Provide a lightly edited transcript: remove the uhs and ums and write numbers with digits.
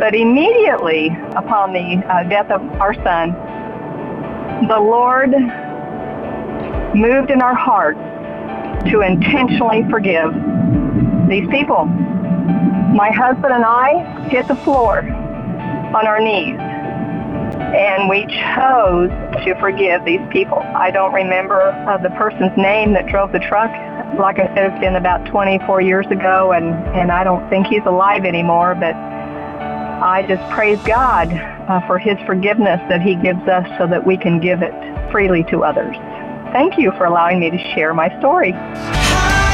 But immediately upon the death of our son, the Lord moved in our hearts to intentionally forgive these people. My husband and I hit the floor on our knees, and we chose to forgive these people. I don't remember the person's name that drove the truck. Like I said, it's been about 24 years ago, and I don't think he's alive anymore, but I just praise God for his forgiveness that he gives us so that we can give it freely to others. Thank you for allowing me to share my story.